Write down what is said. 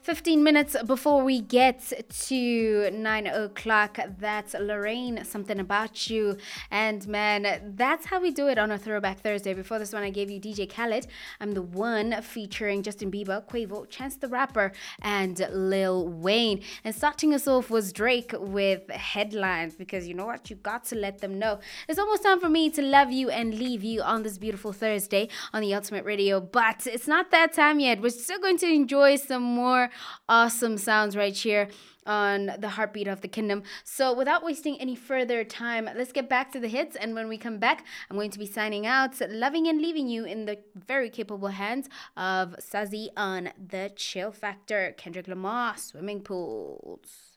15 minutes before we get to 9 o'clock, that's Lorraine, Something About You. And man, that's how we do it on a Throwback Thursday. Before this one, I gave you DJ Khaled. I'm the One, featuring Justin Bieber, Quavo, Chance the Rapper, and Lil Wayne. And starting us off was Drake with Headlines, because you know what? You got to let them know. It's almost time for me to love you and leave you on this beautiful Thursday on the Ultimate Radio. But it's not that time yet. We're still going to enjoy some more awesome sounds right here on the Heartbeat of the Kingdom. So without wasting any further time, let's get back to the hits. And when we come back, I'm going to be signing out, loving and leaving you in the very capable hands of Sazi on The Chill Factor. Kendrick Lamar, Swimming Pools.